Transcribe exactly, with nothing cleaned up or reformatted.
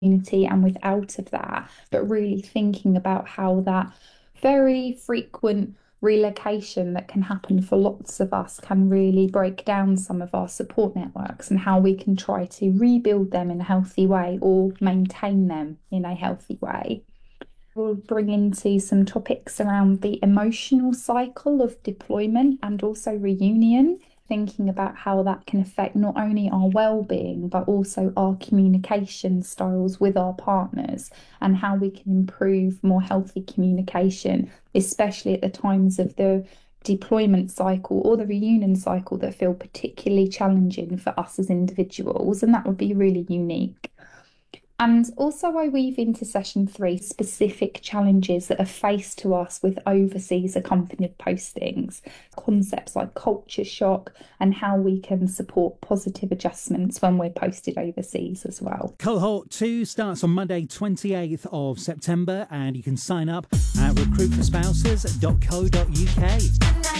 community and with out of that, but really thinking about how that very frequent relocation that can happen for lots of us can really break down some of our support networks and how we can try to rebuild them in a healthy way or maintain them in a healthy way. We'll bring into some topics around the emotional cycle of deployment and also reunion, thinking about how that can affect not only our well-being, but also our communication styles with our partners and how we can improve more healthy communication, especially at the times of the deployment cycle or the reunion cycle that feel particularly challenging for us as individuals. And that would be really unique. And also, I weave into session three specific challenges that are faced to us with overseas accompanied postings, concepts like culture shock, and how we can support positive adjustments when we're posted overseas as well. Cohort two starts on Monday, twenty-eighth of September, and you can sign up at recruit for spouses dot co dot uk.